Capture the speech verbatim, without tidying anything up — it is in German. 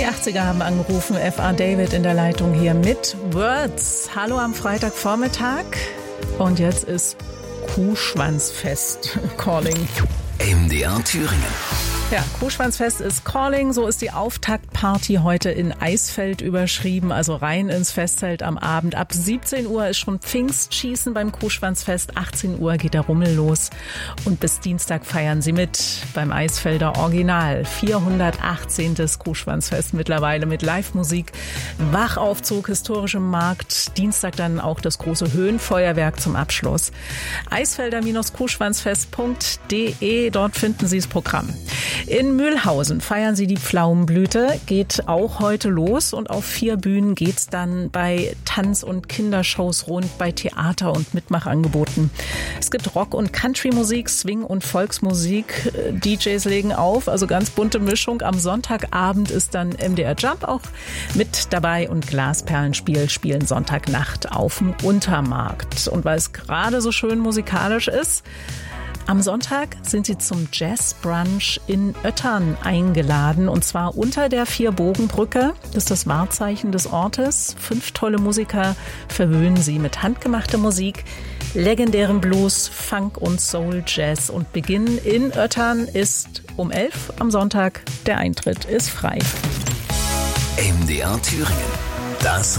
Die achtziger haben angerufen, F R David in der Leitung hier mit Words. Hallo am Freitagvormittag und jetzt ist Kuhschwanzfest calling. M D R Thüringen. Ja, Kuhschwanzfest ist calling, so ist die Auftaktparty heute in Eisfeld überschrieben, also rein ins Festzelt am Abend. Ab siebzehn Uhr ist schon Pfingstschießen beim Kuhschwanzfest, achtzehn Uhr geht der Rummel los und bis Dienstag feiern sie mit beim Eisfelder Original. vierhundertachtzehn. Kuhschwanzfest mittlerweile mit Live-Musik, Wachaufzug, historischem Markt, Dienstag dann auch das große Höhenfeuerwerk zum Abschluss. eisfelder kuhschwanzfest punkt de, dort finden Sie das Programm. In Mühlhausen feiern sie die Pflaumenblüte, geht auch heute los und auf vier Bühnen geht's dann bei Tanz- und Kindershows rund, bei Theater- und Mitmachangeboten. Es gibt Rock- und Country-Musik, Swing- und Volksmusik, D Js legen auf, also ganz bunte Mischung. Am Sonntagabend ist dann M D R Jump auch mit dabei und Glasperlenspiel spielen Sonntagnacht auf dem Untermarkt. Und weil es gerade so schön musikalisch ist, am Sonntag sind sie zum Jazz-Brunch in Öttern eingeladen und zwar unter der Vier-Bogen-Brücke. Das ist das Wahrzeichen des Ortes. Fünf tolle Musiker verwöhnen sie mit handgemachter Musik, legendärem Blues, Funk und Soul Jazz. Und Beginn in Öttern ist um elf am Sonntag. Der Eintritt ist frei. M D R Thüringen. Das